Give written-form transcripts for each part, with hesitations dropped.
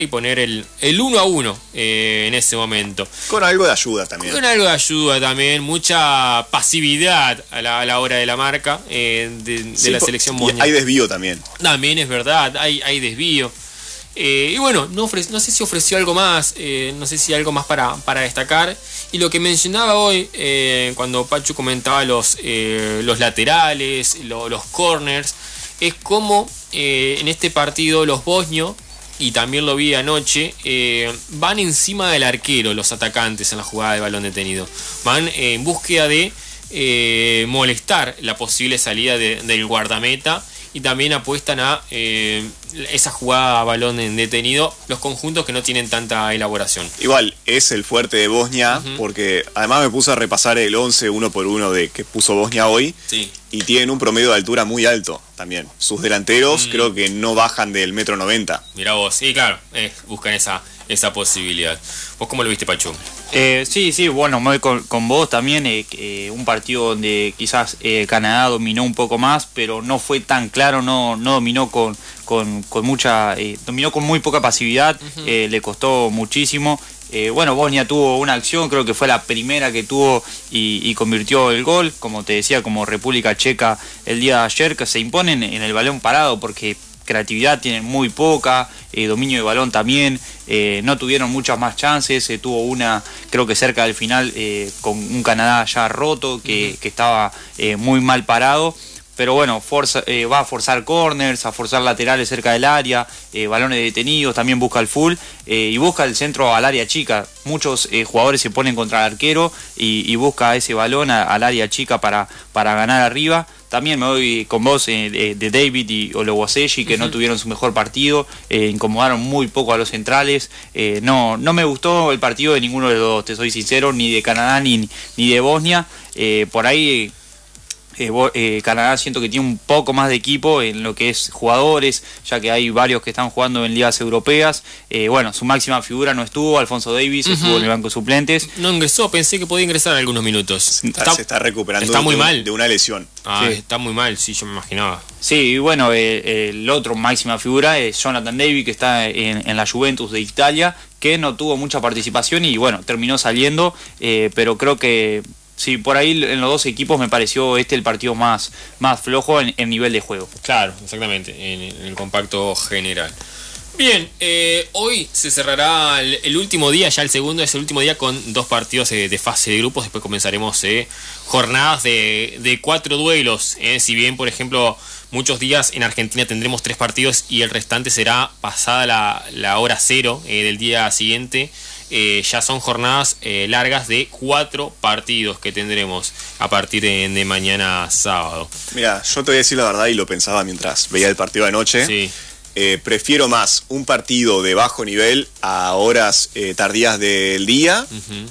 y poner el 1-1 en ese momento. Con algo de ayuda también. Con algo de ayuda también, mucha pasividad a la hora de la marca de la selección bosnia. Hay desvío también. También es verdad, hay desvío. Y bueno, no sé si ofreció algo más, no sé si algo más para destacar. Y lo que mencionaba hoy, cuando Pachu comentaba los laterales, los corners, es como en este partido los bosnios, y también lo vi anoche, van encima del arquero los atacantes en la jugada de balón detenido. Van en búsqueda de molestar la posible salida del guardameta, y también apuestan a esa jugada a balón detenido los conjuntos que no tienen tanta elaboración. Igual es el fuerte de Bosnia, porque además me puse a repasar el 11 uno por uno que puso Bosnia hoy. Sí. Y tienen un promedio de altura muy alto también. Sus delanteros creo que no bajan del 1,90 m. Mirá vos, sí, claro, buscan esa posibilidad. ¿Vos cómo lo viste, Pachu? Sí, bueno, me voy con vos también. Un partido donde quizás Canadá dominó un poco más, pero no fue tan claro, no dominó con mucha, dominó con muy poca pasividad, le costó muchísimo. Bueno, Bosnia tuvo una acción, creo que fue la primera que tuvo y convirtió el gol, como te decía, como República Checa el día de ayer, que se imponen en el balón parado porque creatividad tienen muy poca, dominio de balón también, no tuvieron muchas más chances, tuvo una creo que cerca del final con un Canadá ya roto que estaba muy mal parado. Pero bueno, va a forzar corners, a forzar laterales cerca del área, balones detenidos, también busca el full y busca el centro al área chica. Muchos jugadores se ponen contra el arquero y busca ese balón al área chica para ganar arriba. También me voy con vos de David y Oluwaseji, que no tuvieron su mejor partido, incomodaron muy poco a los centrales. No me gustó el partido de ninguno de los dos, te soy sincero, ni de Canadá ni de Bosnia. Por ahí Canadá siento que tiene un poco más de equipo en lo que es jugadores, ya que hay varios que están jugando en ligas europeas. Bueno, su máxima figura no estuvo, Alfonso Davies estuvo en el banco de suplentes. No ingresó, pensé que podía ingresar en algunos minutos. Se está recuperando está muy mal. De una lesión. Sí. Está muy mal, sí, yo me imaginaba. Sí, y bueno, el otro máxima figura es Jonathan David, que está en la Juventus de Italia, que no tuvo mucha participación y bueno, terminó saliendo, pero creo que sí, por ahí en los dos equipos me pareció el partido más flojo en nivel de juego. Claro, exactamente, en el compacto general. Bien, hoy se cerrará el último día, ya el segundo es el último día con 2 partidos de fase de grupos. Después comenzaremos jornadas de 4 duelos. Si bien, por ejemplo, muchos días en Argentina tendremos 3 partidos y el restante será pasada la hora 0 del día siguiente. Ya son jornadas largas de 4 partidos que tendremos a partir de mañana sábado. Mira, yo te voy a decir la verdad y lo pensaba mientras veía el partido de anoche. Sí. Prefiero más un partido de bajo nivel a horas tardías del día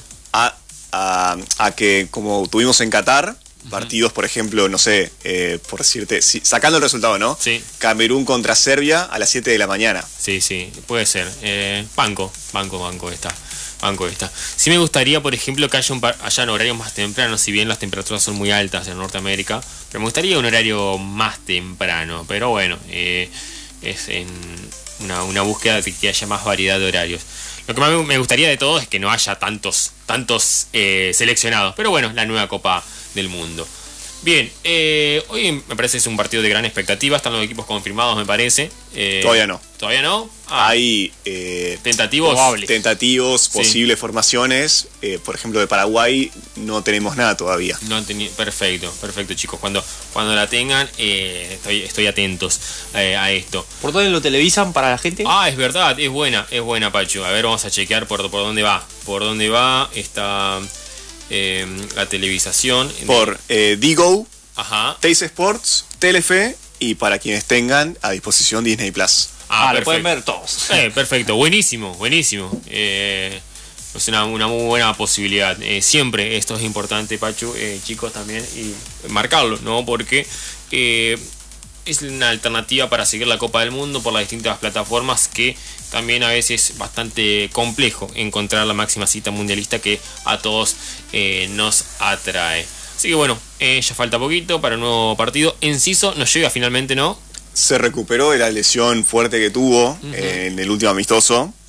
a que, como tuvimos en Qatar, partidos, por ejemplo, no sé, por decirte, sacando el resultado, ¿no? Sí. Camerún contra Serbia a las 7 de la mañana. Sí, puede ser. Banco esta. Sí me gustaría, por ejemplo, que hayan horarios más tempranos, si bien las temperaturas son muy altas en Norteamérica, pero me gustaría un horario más temprano. Pero bueno, es en una búsqueda de que haya más variedad de horarios. Lo que más me gustaría de todo es que no haya tantos seleccionados. Pero bueno, la nueva Copa del Mundo. Bien, hoy me parece que es un partido de gran expectativa. Están los equipos confirmados, me parece. Todavía no. ¿Todavía no? Hay tentativos, posibles formaciones. Por ejemplo, de Paraguay no tenemos nada todavía. Perfecto, chicos. Cuando la tengan, estoy atentos a esto. ¿Por dónde lo televisan para la gente? Es verdad, es buena, Pachu. A ver, vamos a chequear por dónde va. Por dónde va esta la televisación. Por Digo, ajá. Teis Sports, Telefe y para quienes tengan a disposición Disney Plus. Lo pueden ver todos. Perfecto, buenísimo. Es una muy buena posibilidad. Siempre esto es importante, Pachu, chicos, también, y marcarlo, ¿no? Porque es una alternativa para seguir la Copa del Mundo por las distintas plataformas, que también a veces es bastante complejo encontrar la máxima cita mundialista que a todos nos atrae. Así que bueno, ya falta poquito para un nuevo partido. Enciso nos llega finalmente, ¿no? se recuperó de la lesión fuerte que tuvo en el último amistoso.